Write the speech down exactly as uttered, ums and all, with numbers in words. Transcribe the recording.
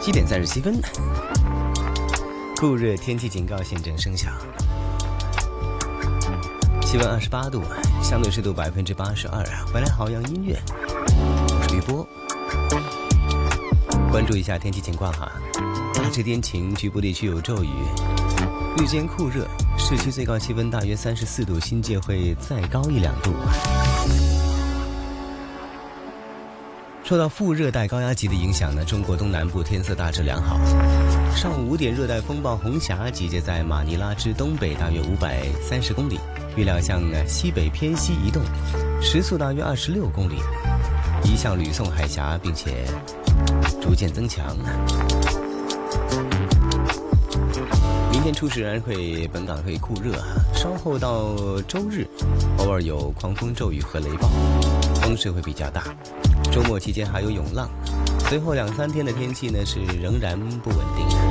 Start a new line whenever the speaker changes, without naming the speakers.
七点三十七分，酷热天气警告现正生效，气温二十八度，相对湿度百分之八十二。回来好样音乐，我是余波。关注一下天气情况哈，大致天晴，局部地区有骤雨，日间酷热，市区最高气温大约三十四度，新界会再高一两度。受到副热带高压脊的影响呢，中国东南部天色大致良好。上午五点，热带风暴红霞集结在马尼拉之东北大约五百三十公里，预料向西北偏西移动，时速大约二十六公里，移向吕宋海峡，并且逐渐增强。明天初时仍然会本港会酷热，稍后到周日偶尔有狂风骤雨和雷暴，风势会比较大。周末期间还有涌浪，随后两三天的天气呢是仍然不稳定的。